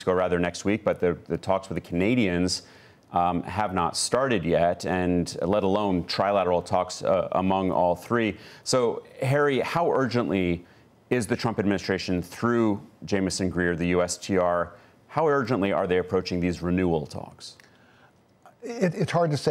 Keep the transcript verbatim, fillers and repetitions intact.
Or rather next week, but the, the talks with the Canadians um, have not started yet, and let alone trilateral talks uh, among all three. So, Harry, how urgently is the Trump administration, through Jamieson Greer, the U S T R, how urgently are they approaching these renewal talks? It, it's hard to say.